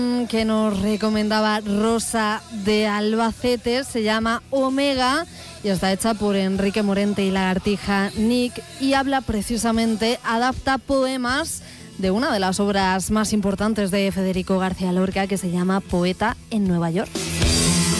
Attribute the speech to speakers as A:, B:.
A: que nos recomendaba Rosa de Albacete se llama Omega y está hecha por Enrique Morente y Lagartija Nick y habla precisamente, adapta poemas de una de las obras más importantes de Federico García Lorca que se llama Poeta en Nueva York.